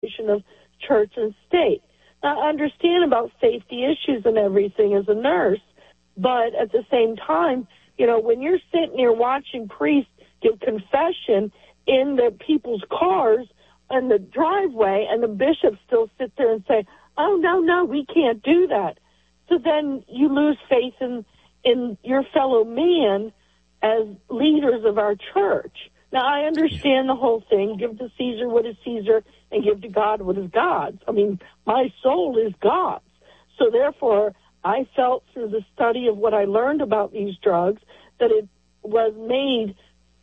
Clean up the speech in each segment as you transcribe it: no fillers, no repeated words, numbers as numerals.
separation of church and state. Now, I understand about safety issues and everything as a nurse, but at the same time, you know, when you're sitting there watching priests give confession in the people's cars in the driveway, and the bishops still sit there and say, oh, no, we can't do that. So then you lose faith in your fellow man as leaders of our church. Now, I understand the whole thing. Give to Caesar what is Caesar and give to God what is God's. I mean, my soul is God's. So therefore, I felt through the study of what I learned about these drugs that it was made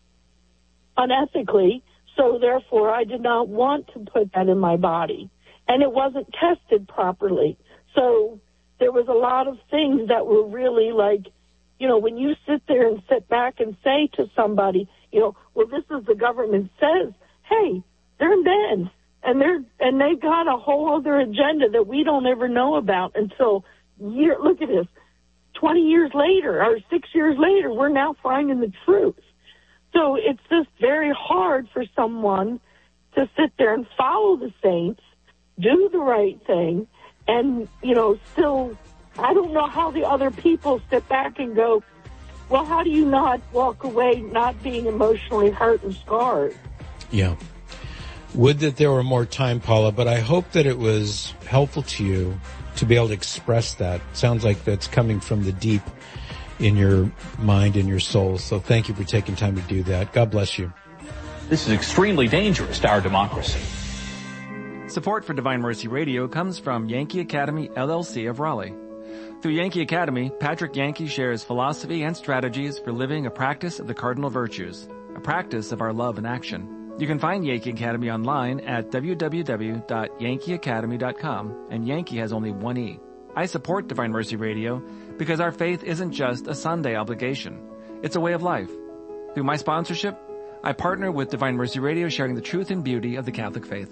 unethically. So therefore, I did not want to put that in my body. And it wasn't tested properly. So there was a lot of things that were really like, you know, when you sit there and sit back and say to somebody, you know, well, this is the government says, hey, they're men, and they've got a whole other agenda that we don't ever know about until look at this, 20 years later or 6 years later, we're now finding the truth. So it's just very hard for someone to sit there and follow the saints, do the right thing, and, you know, still, I don't know how the other people sit back and go, well, how do you not walk away not being emotionally hurt and scarred? Yeah. Would that there were more time, Paula, but I hope that it was helpful to you to be able to express that. Sounds like that's coming from the deep in your mind and your soul. So thank you for taking time to do that. God bless you. This is extremely dangerous to our democracy. Support for Divine Mercy Radio comes from Yankee Academy, LLC of Raleigh. Through Yankee Academy, Patrick Yankee shares philosophy and strategies for living a practice of the cardinal virtues, a practice of our love in action. You can find Yankee Academy online at www.yankeeacademy.com, and Yankee has only one E. I support Divine Mercy Radio because our faith isn't just a Sunday obligation. It's a way of life. Through my sponsorship, I partner with Divine Mercy Radio, sharing the truth and beauty of the Catholic faith.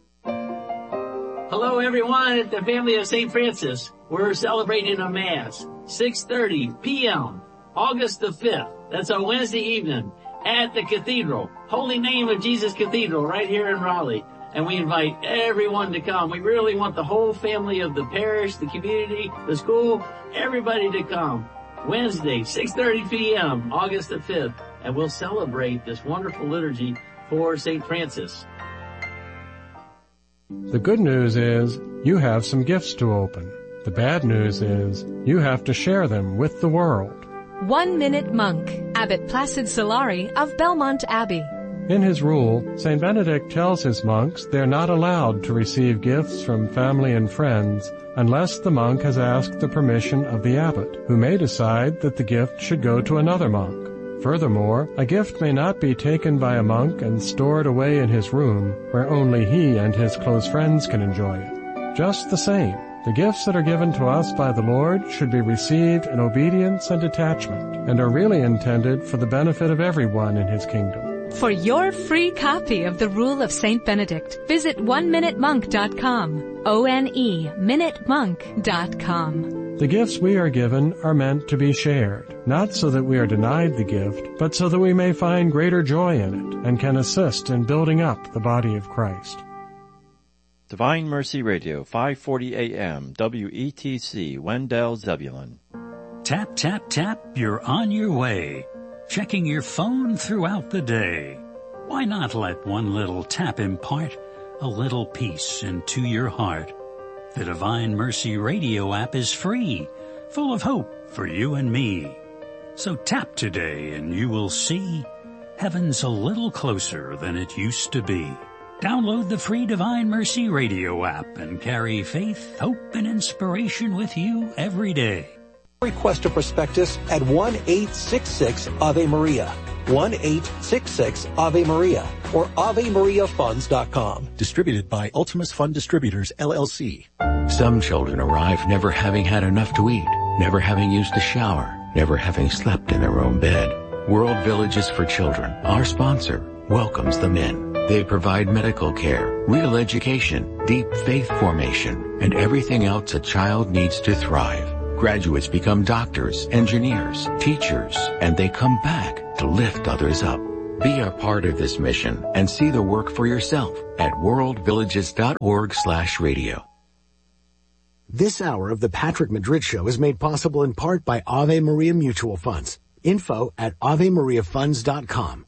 Hello, everyone, at the family of St. Francis. We're celebrating a Mass, 6:30 p.m., August the 5th. That's a Wednesday evening at the Cathedral, Holy Name of Jesus Cathedral, right here in Raleigh. And we invite everyone to come. We really want the whole family of the parish, the community, the school, everybody to come. Wednesday, 6:30 p.m., August the 5th. And we'll celebrate this wonderful liturgy for St. Francis. The good news is you have some gifts to open. The bad news is you have to share them with the world. 1 Minute Monk, Abbot Placid Solari of Belmont Abbey. In his rule, St. Benedict tells his monks they're not allowed to receive gifts from family and friends unless the monk has asked the permission of the abbot, who may decide that the gift should go to another monk. Furthermore, a gift may not be taken by a monk and stored away in his room, where only he and his close friends can enjoy it. Just the same, the gifts that are given to us by the Lord should be received in obedience and detachment, and are really intended for the benefit of everyone in his kingdom. For your free copy of the Rule of St. Benedict, visit oneminutemonk.com, ONE-minutemonk.com. The gifts we are given are meant to be shared, not so that we are denied the gift, but so that we may find greater joy in it and can assist in building up the body of Christ. Divine Mercy Radio, 540 AM, WETC, Wendell, Zebulon. Tap, tap, tap, you're on your way. Checking your phone throughout the day. Why not let one little tap impart a little peace into your heart? The Divine Mercy Radio app is free, full of hope for you and me. So tap today and you will see heaven's a little closer than it used to be. Download the free Divine Mercy Radio app and carry faith, hope, and inspiration with you every day. Request a prospectus at 1-866-AVE-MARIA. 1-866-AVE-MARIA or AveMariaFunds.com. Distributed by Ultimus Fund Distributors, LLC. Some children arrive never having had enough to eat, never having used a shower, never having slept in their own bed. World Villages for Children, our sponsor, welcomes them in. They provide medical care, real education, deep faith formation, and everything else a child needs to thrive. Graduates become doctors, engineers, teachers, and they come back to lift others up. Be a part of this mission and see the work for yourself at worldvillages.org/radio. This hour of the Patrick Madrid Show is made possible in part by Ave Maria Mutual Funds. Info at AveMariaFunds.com.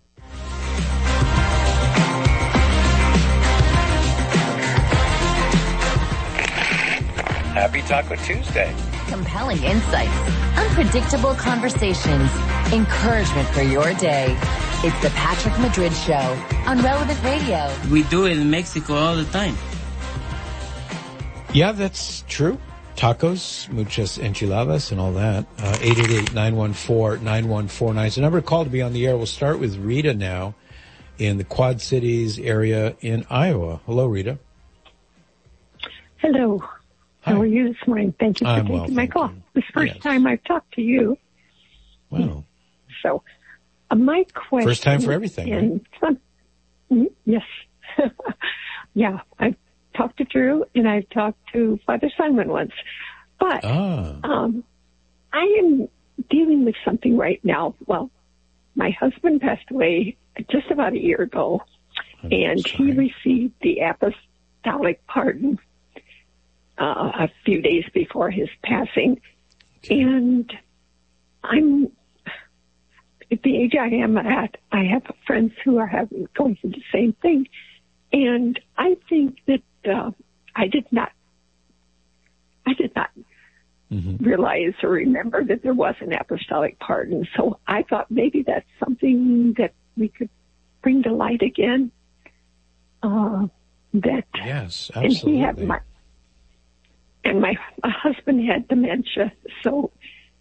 Happy Taco Tuesday. Compelling insights, unpredictable conversations, encouragement for your day. It's the Patrick Madrid Show on Relevant Radio. We do it in Mexico all the time. Yeah, that's true. Tacos, muchas enchiladas, and all that. 888-914-9149 is the number to call to be on the air. We'll start with Rita now in the Quad Cities area in Iowa. Hello, Rita. Hello. Hi. How are you this morning? Thank you for taking my call. This first time I've talked to you. Wow. So, my question... First time for everything, right? Yes. Yeah, I've talked to Drew, and I've talked to Father Simon once. But I am dealing with something right now. Well, my husband passed away just about a year ago, and he received the apostolic pardon a few days before his passing. And I'm, at the age I am at, I have friends who are going through the same thing. And I think that I did not realize or remember that there was an apostolic pardon. So I thought maybe that's something that we could bring to light again. Yes, absolutely. And my husband had dementia, so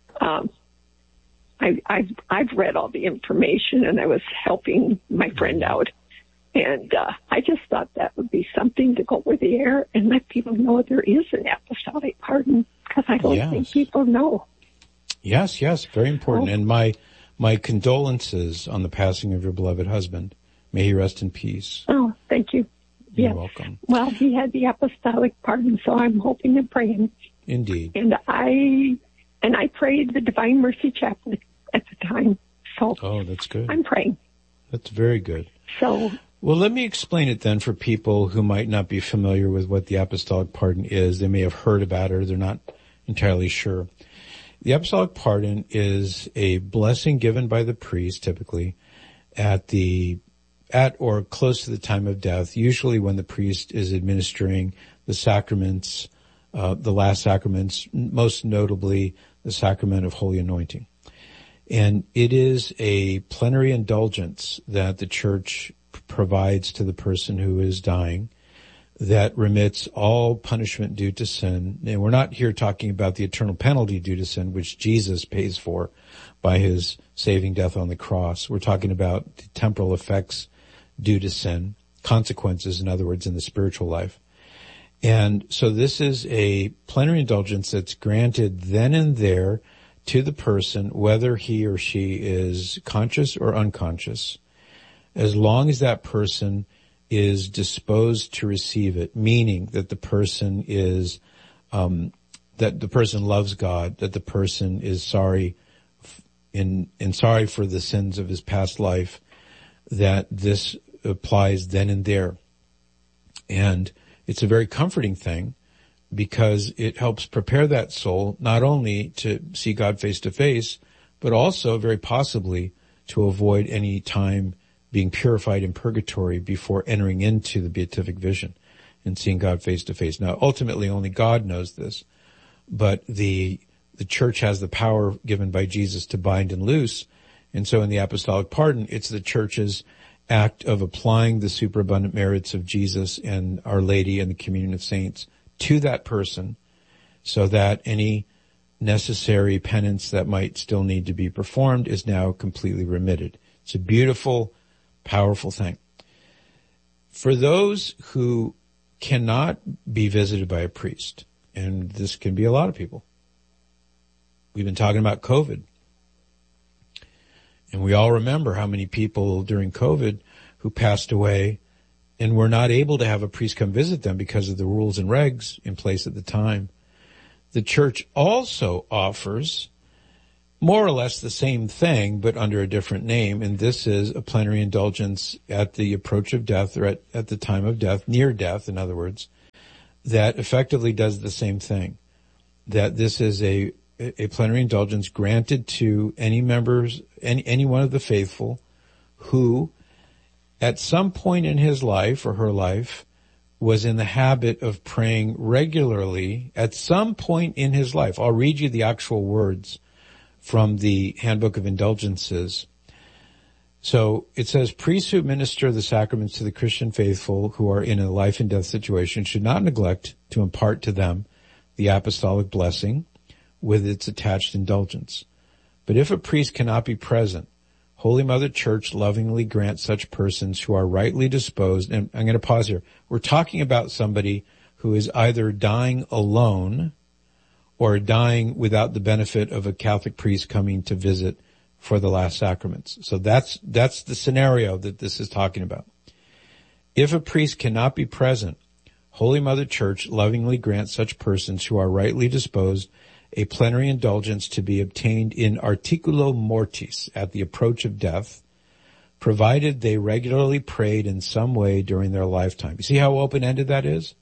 I've read all the information, and I was helping my friend out. And I just thought that would be something to go over the air and let people know there is an apostolic pardon, because I don't think people know. Yes, very important. And my condolences on the passing of your beloved husband. May he rest in peace. Oh, thank you. You're welcome. Well, he had the apostolic pardon, so I'm hoping and praying. Indeed. And I prayed the Divine Mercy Chaplet at the time. So that's good. I'm praying. That's very good. So, well, let me explain it then for people who might not be familiar with what the apostolic pardon is. They may have heard about it, or they're not entirely sure. The apostolic pardon is a blessing given by the priest, typically, at or close to the time of death, usually when the priest is administering the sacraments, the last sacraments, most notably the sacrament of Holy Anointing. And it is a plenary indulgence that the Church provides to the person who is dying that remits all punishment due to sin. And we're not here talking about the eternal penalty due to sin, which Jesus pays for by his saving death on the cross. We're talking about the temporal effects due to sin, consequences, in other words, in the spiritual life. And so this is a plenary indulgence that's granted then and there to the person, whether he or she is conscious or unconscious, as long as that person is disposed to receive it, meaning that the person is, that the person loves God, that the person is sorry sorry for the sins of his past life, that this applies then and there. And it's a very comforting thing, because it helps prepare that soul not only to see God face to face, but also very possibly to avoid any time being purified in purgatory before entering into the beatific vision and seeing God face to face. Now, ultimately, only God knows this, but the Church has the power given by Jesus to bind and loose. And so in the apostolic pardon, it's the Church's act of applying the superabundant merits of Jesus and Our Lady and the communion of saints to that person, so that any necessary penance that might still need to be performed is now completely remitted. It's a beautiful, powerful thing. For those who cannot be visited by a priest, and this can be a lot of people, we've been talking about COVID. And we all remember how many people during COVID who passed away and were not able to have a priest come visit them because of the rules and regs in place at the time. The Church also offers more or less the same thing, but under a different name. And this is a plenary indulgence at the approach of death, or at the time of death, near death, in other words, that effectively does the same thing. That this is a plenary indulgence granted to any members, any one of the faithful who, at some point in his life or her life, was in the habit of praying regularly at some point in his life. I'll read you the actual words from the Handbook of Indulgences. So it says, priests who administer the sacraments to the Christian faithful who are in a life and death situation should not neglect to impart to them the apostolic blessing with its attached indulgence. But if a priest cannot be present, Holy Mother Church lovingly grants such persons who are rightly disposed, and I'm going to pause here. We're talking about somebody who is either dying alone or dying without the benefit of a Catholic priest coming to visit for the last sacraments. So that's the scenario that this is talking about. If a priest cannot be present, Holy Mother Church lovingly grants such persons who are rightly disposed a plenary indulgence to be obtained in articulo mortis, at the approach of death, provided they regularly prayed in some way during their lifetime. You see how open-ended that is?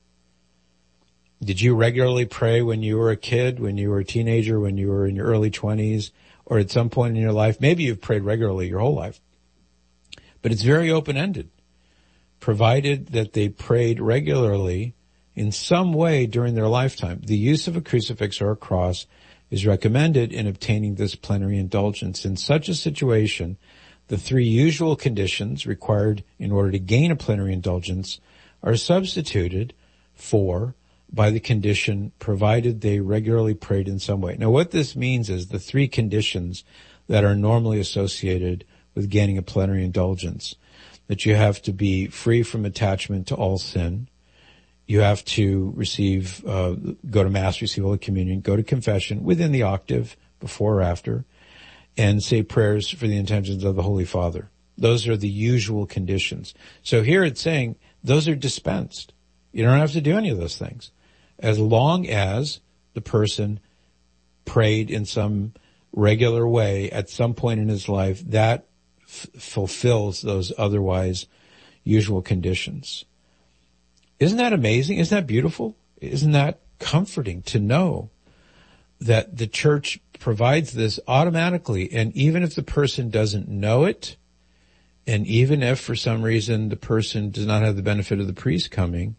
Did you regularly pray when you were a kid, when you were a teenager, when you were in your early 20s, or at some point in your life? Maybe you've prayed regularly your whole life. But it's very open-ended. Provided that they prayed regularly in some way during their lifetime. The use of a crucifix or a cross is recommended in obtaining this plenary indulgence. In such a situation, the three usual conditions required in order to gain a plenary indulgence are substituted for by the condition provided they regularly prayed in some way. Now, what this means is the three conditions that are normally associated with gaining a plenary indulgence: that you have to be free from attachment to all sin, you have to receive, go to Mass, receive Holy Communion, go to confession within the octave, before or after, and say prayers for the intentions of the Holy Father. Those are the usual conditions. So here it's saying those are dispensed. You don't have to do any of those things, as long as the person prayed in some regular way at some point in his life that fulfills those otherwise usual conditions. Isn't that amazing? Isn't that beautiful? Isn't that comforting to know that the Church provides this automatically? And even if the person doesn't know it, and even if for some reason the person does not have the benefit of the priest coming,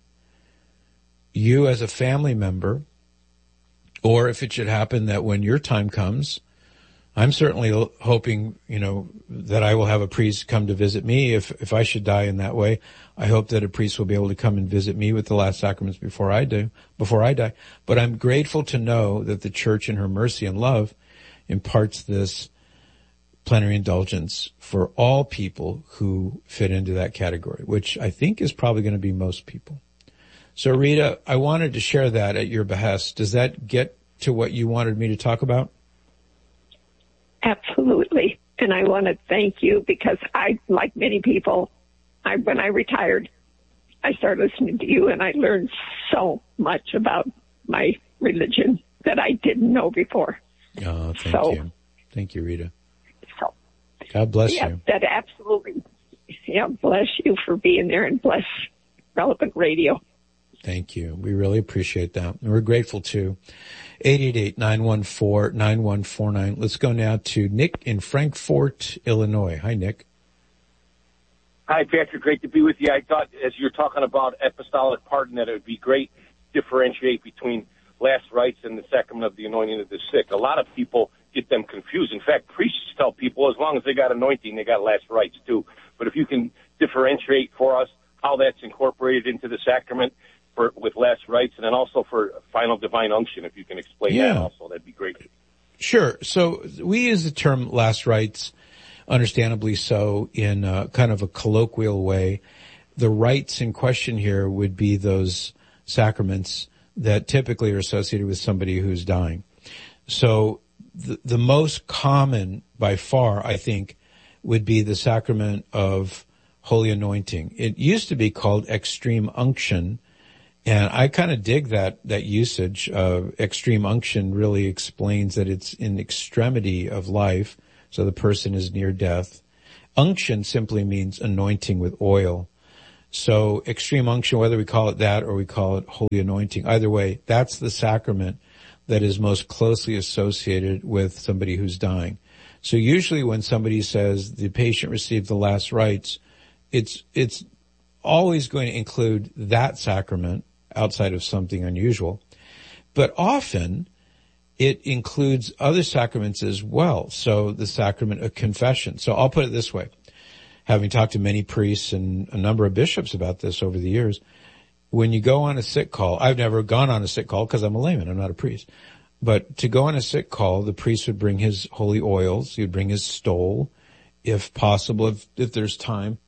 you as a family member, or if it should happen that when your time comes, I'm certainly hoping, that I will have a priest come to visit me. If I should die in that way, I hope that a priest will be able to come and visit me with the last sacraments before I die. But I'm grateful to know that the Church in her mercy and love imparts this plenary indulgence for all people who fit into that category, which I think is probably going to be most people. So Rita, I wanted to share that at your behest. Does that get to what you wanted me to talk about? Absolutely. And I want to thank you because I, like many people, when I retired, I started listening to you and I learned so much about my religion that I didn't know before. Oh, thank you. Thank you, Rita. So, God bless you. That absolutely. Yeah, bless you for being there and bless Relevant Radio. Thank you. We really appreciate that. And we're grateful too. 888-914-9149. Let's go now to Nick in Frankfort, Illinois. Hi, Nick. Hi, Patrick. Great to be with you. I thought as you're talking about apostolic pardon that it would be great to differentiate between last rites and the sacrament of the anointing of the sick. A lot of people get them confused. In fact, priests tell people as long as they got anointing, they got last rites too. But if you can differentiate for us how that's incorporated into the sacrament with last rites, and then also for final divine unction, if you can explain that also, that'd be great. Sure. So we use the term last rites, understandably so, in kind of a colloquial way. The rites in question here would be those sacraments that typically are associated with somebody who's dying. So the most common by far, I think, would be the sacrament of holy anointing. It used to be called extreme unction, And I kind of dig that usage of extreme unction really explains that it's in extremity of life, so the person is near death. Unction simply means anointing with oil. So extreme unction, whether we call it that or we call it holy anointing, either way, that's the sacrament that is most closely associated with somebody who's dying. So usually when somebody says the patient received the last rites, it's always going to include that sacrament outside of something unusual. But often it includes other sacraments as well. So the sacrament of confession. So I'll put it this way. Having talked to many priests and a number of bishops about this over the years, when you go on a sick call, I've never gone on a sick call because I'm a layman, I'm not a priest. But to go on a sick call, the priest would bring his holy oils, he would bring his stole, if possible, if there's time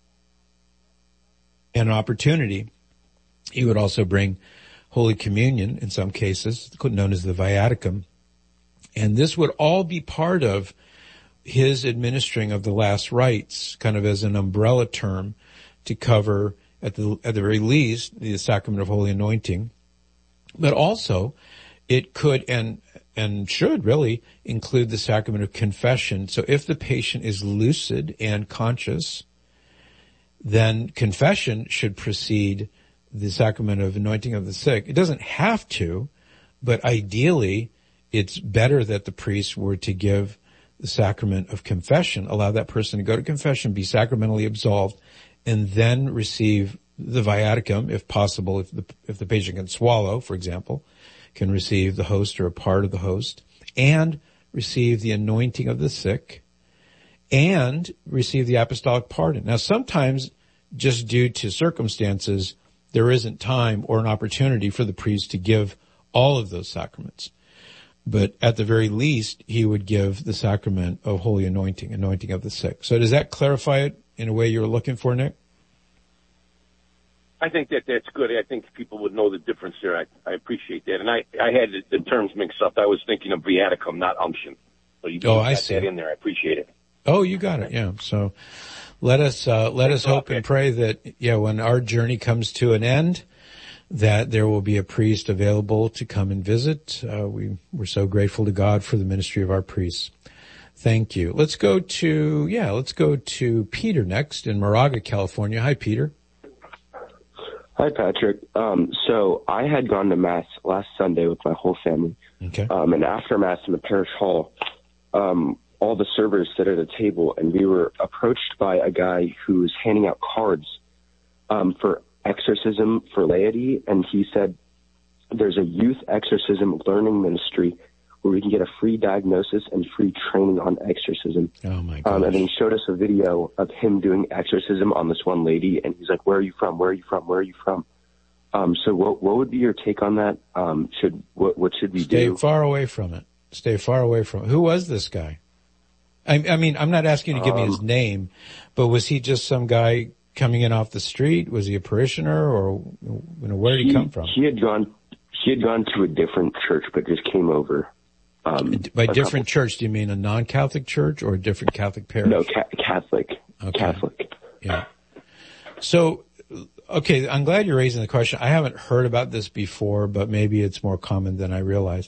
and an opportunity. He would also bring Holy Communion in some cases, known as the viaticum. And this would all be part of his administering of the last rites, kind of as an umbrella term to cover, at the very least, the sacrament of holy anointing. But also, it could and should really include the sacrament of confession. So if the patient is lucid and conscious, then confession should precede the sacrament of anointing of the sick. It doesn't have to, but ideally, it's better that the priest were to give the sacrament of confession, allow that person to go to confession, be sacramentally absolved, and then receive the viaticum, if possible, if the patient can swallow, for example, can receive the host or a part of the host, and receive the anointing of the sick, and receive the apostolic pardon. Now, sometimes, just due to circumstances, there isn't time or an opportunity for the priest to give all of those sacraments. But at the very least, he would give the sacrament of holy anointing of the sick. So does that clarify it in a way you were looking for, Nick? I think that's good. I think people would know the difference there. I appreciate that. And I had the terms mixed up. I was thinking of viaticum, not unction. So you got that in there. I appreciate it. Oh, you got it. Yeah. So let us hope and pray that, when our journey comes to an end, that there will be a priest available to come and visit. We're so grateful to God for the ministry of our priests. Thank you. Let's go to Peter next in Moraga, California. Hi, Peter. Hi, Patrick. So I had gone to Mass last Sunday with my whole family. Okay. And after Mass in the parish hall, all the servers sit at a table, and we were approached by a guy who was handing out cards for exorcism for laity, and he said there's a youth exorcism learning ministry where we can get a free diagnosis and free training on exorcism. Oh my gosh. And then he showed us a video of him doing exorcism on this one lady, and he's like, "Where are you from? Where are you from? Where are you from?" So what would be your take on that? What should we do? Stay far away from it. Stay far away from it. Who was this guy? I mean, I'm not asking you to give me his name, but was he just some guy coming in off the street? Was he a parishioner, or where did he come from? He had gone to a different church, but just came over. By different church, do you mean a non-Catholic church or a different Catholic parish? No, Catholic. Okay. Catholic. Yeah. So, okay, I'm glad you're raising the question. I haven't heard about this before, but maybe it's more common than I realize.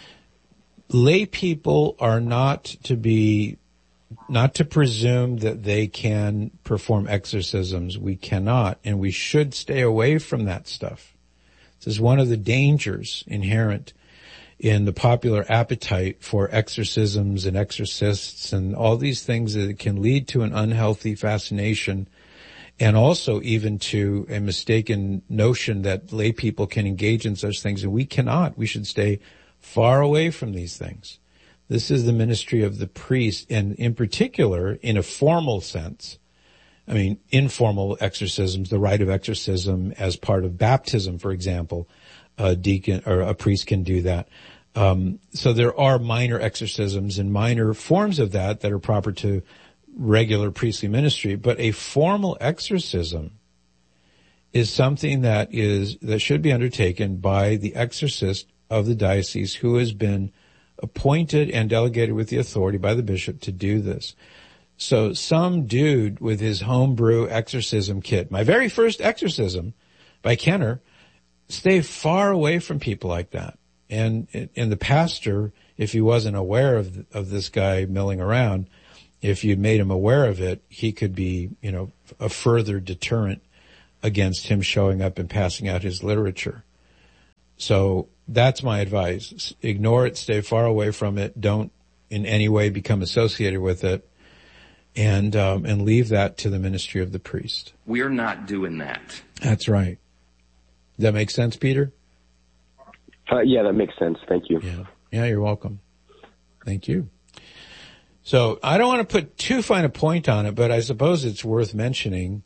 Lay people are not to presume that they can perform exorcisms. We cannot, and we should stay away from that stuff. This is one of the dangers inherent in the popular appetite for exorcisms and exorcists and all these things that can lead to an unhealthy fascination, and also even to a mistaken notion that lay people can engage in such things, and we cannot. We should stay far away from these things. This is the ministry of the priest, and in particular, in a formal sense, I mean, informal exorcisms, the rite of exorcism as part of baptism, for example, a deacon or a priest can do that. So there are minor exorcisms and minor forms of that are proper to regular priestly ministry, but a formal exorcism is something that should be undertaken by the exorcist of the diocese who has been appointed and delegated with the authority by the bishop to do this. So some dude with his homebrew exorcism kit, my very first exorcism by Kenner, stay far away from people like that. And the pastor, if he wasn't aware of this guy milling around, if you made him aware of it, he could be, a further deterrent against him showing up and passing out his literature. So that's my advice. Ignore it, stay far away from it, don't in any way become associated with it, and leave that to the ministry of the priest. We're not doing that. That's right. Does that make sense, Peter? Yeah, that makes sense. Thank you. Yeah, you're welcome. Thank you. So I don't want to put too fine a point on it, but I suppose it's worth mentioning.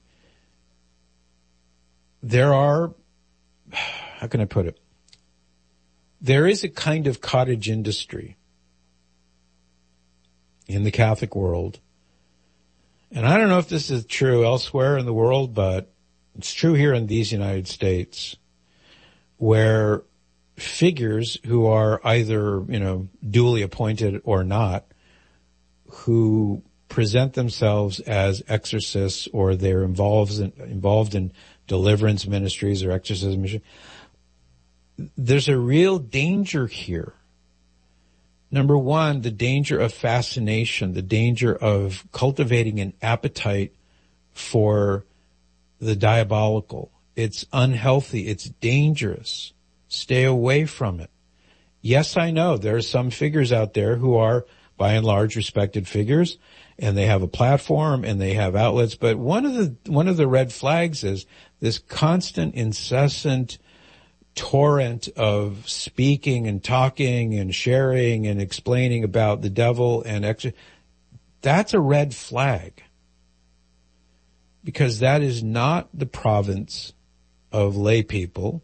There are, how can I put it? There is a kind of cottage industry in the Catholic world. And I don't know if this is true elsewhere in the world, but it's true here in these United States, where figures who are either, duly appointed or not, who present themselves as exorcists or they're involved in deliverance ministries or exorcism ministries, there's a real danger here. Number one, the danger of fascination, the danger of cultivating an appetite for the diabolical. It's unhealthy. It's dangerous. Stay away from it. Yes, I know there are some figures out there who are, by and large, respected figures, and they have a platform and they have outlets. But one of the red flags is this constant, incessant torrent of speaking and talking and sharing and explaining about the devil and that's a red flag, because that is not the province of lay people,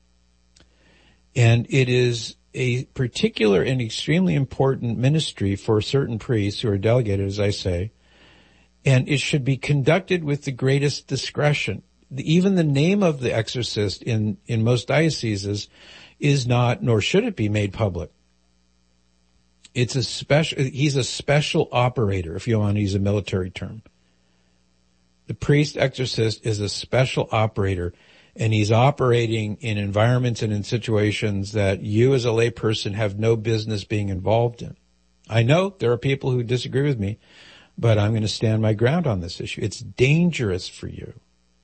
and it is a particular and extremely important ministry for certain priests who are delegated, as I say, and it should be conducted with the greatest discretion. Even the name of the exorcist in most dioceses is not, nor should it be, made public. He's a special operator, if you want to use a military term. The priest exorcist is a special operator, and he's operating in environments and in situations that you as a lay person have no business being involved in. I know there are people who disagree with me, but I'm going to stand my ground on this issue. It's dangerous for you.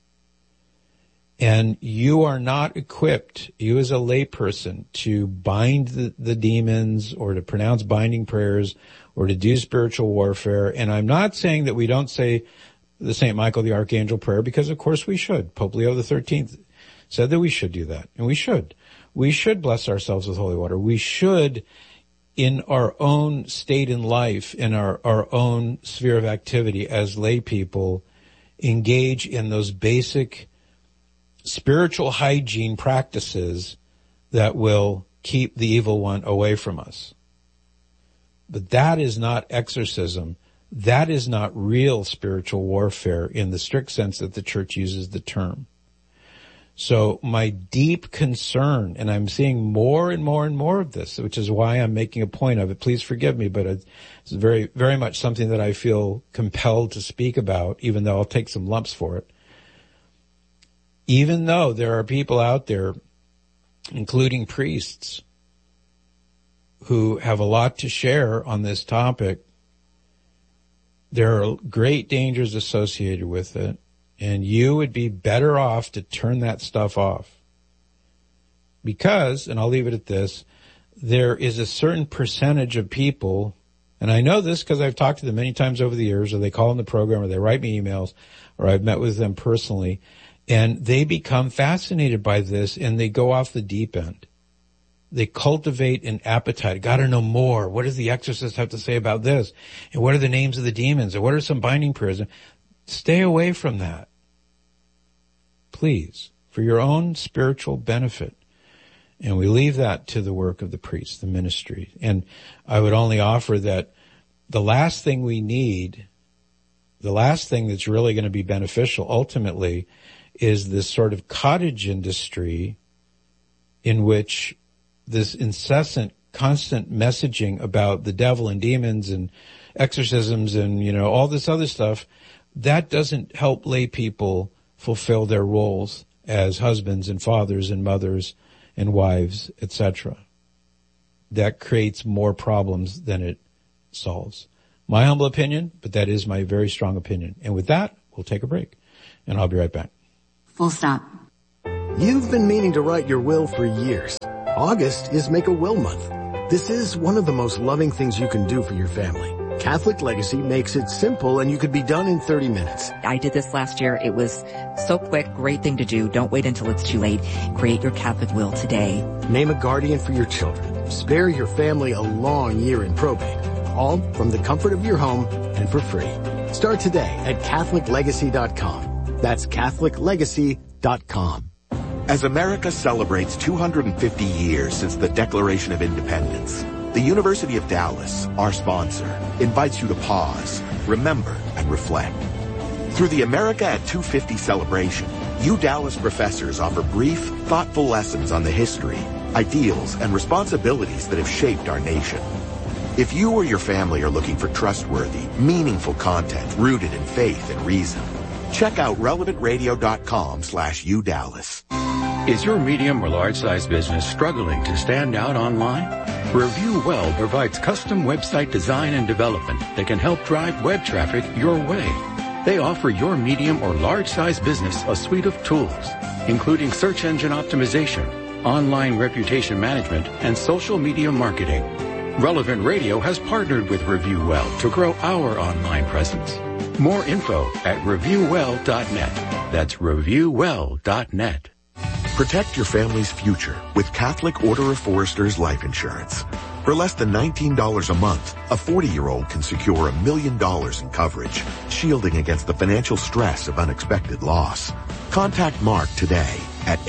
And you are not equipped, you as a lay person, to bind the demons or to pronounce binding prayers or to do spiritual warfare. And I'm not saying that we don't say the St. Michael the Archangel prayer, because of course we should. Pope Leo XIII said that we should do that, and we should. We should bless ourselves with holy water. We should, in our own state in life, in our own sphere of activity as lay people, engage in those basic spiritual hygiene practices that will keep the evil one away from us. But that is not exorcism. That is not real spiritual warfare in the strict sense that the church uses the term. So my deep concern, and I'm seeing more and more and more of this, which is why I'm making a point of it. Please forgive me, but it's very, very much something that I feel compelled to speak about, even though I'll take some lumps for it. Even though there are people out there, including priests, who have a lot to share on this topic, there are great dangers associated with it, and you would be better off to turn that stuff off. Because, and I'll leave it at this, there is a certain percentage of people, and I know this because I've talked to them many times over the years, or they call in the program, or they write me emails, or I've met with them personally, and they become fascinated by this, and they go off the deep end. They cultivate an appetite. Got to know more. What does the exorcist have to say about this? And what are the names of the demons? And what are some binding prayers? Stay away from that. Please, for your own spiritual benefit. And we leave that to the work of the priest, the ministry. And I would only offer that the last thing we need, the last thing that's really going to be beneficial ultimately, is this sort of cottage industry in which this incessant, constant messaging about the devil and demons and exorcisms and, all this other stuff, that doesn't help lay people fulfill their roles as husbands and fathers and mothers and wives, etc. That creates more problems than it solves. My humble opinion, but that is my very strong opinion. And with that, we'll take a break, and I'll be right back. Full stop. You've been meaning to write your will for years. August is Make a Will Month. This is one of the most loving things you can do for your family. Catholic Legacy makes it simple, and you could be done in 30 minutes. I did this last year. It was so quick, great thing to do. Don't wait until it's too late. Create your Catholic will today. Name a guardian for your children. Spare your family a long year in probate. All from the comfort of your home and for free. Start today at CatholicLegacy.com. That's CatholicLegacy.com. As America celebrates 250 years since the Declaration of Independence, the University of Dallas, our sponsor, invites you to pause, remember, and reflect. Through the America at 250 celebration, you Dallas professors offer brief, thoughtful lessons on the history, ideals, and responsibilities that have shaped our nation. If you or your family are looking for trustworthy, meaningful content rooted in faith and reason, check out relevantradio.com/UDallas. Is your medium or large-size business struggling to stand out online? Review Well provides custom website design and development that can help drive web traffic your way. They offer your medium or large-size business a suite of tools, including search engine optimization, online reputation management, and social media marketing. Relevant Radio has partnered with Review Well to grow our online presence. More info at reviewwell.net. That's reviewwell.net. Protect your family's future with Catholic Order of Foresters Life Insurance. For less than $19 a month, a 40-year-old can secure $1 million in coverage, shielding against the financial stress of unexpected loss. Contact Mark today at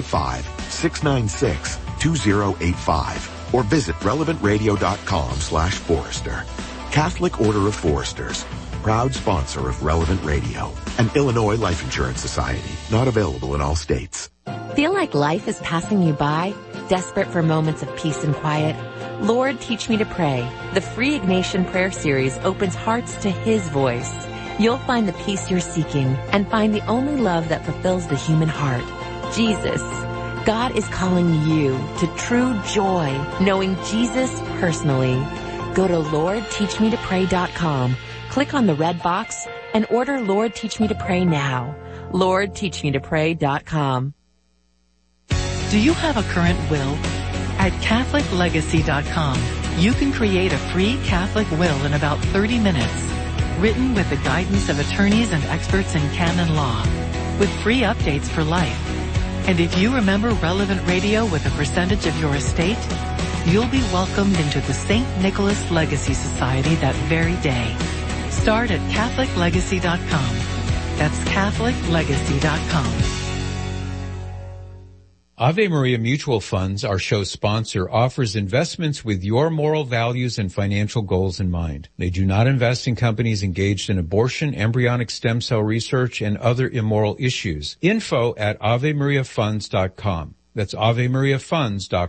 855-696-2085 or visit relevantradio.com/Forester. Catholic Order of Foresters, proud sponsor of Relevant Radio, an Illinois Life Insurance Society, not available in all states. Feel like life is passing you by? Desperate for moments of peace and quiet? Lord, Teach Me to Pray. The free Ignatian prayer series opens hearts to His voice. You'll find the peace you're seeking and find the only love that fulfills the human heart, Jesus. God is calling you to true joy, knowing Jesus personally. Go to LordTeachMeToPray.com, click on the red box, and order Lord Teach Me to Pray now. LordTeachMeToPray.com. Do you have a current will? At CatholicLegacy.com, you can create a free Catholic will in about 30 minutes, written with the guidance of attorneys and experts in canon law, with free updates for life. And if you remember Relevant Radio with a percentage of your estate, you'll be welcomed into the St. Nicholas Legacy Society that very day. Start at CatholicLegacy.com. That's CatholicLegacy.com. Ave Maria Mutual Funds, our show sponsor, offers investments with your moral values and financial goals in mind. They do not invest in companies engaged in abortion, embryonic stem cell research, and other immoral issues. Info at AveMariaFunds.com. That's AveMariaFunds.com.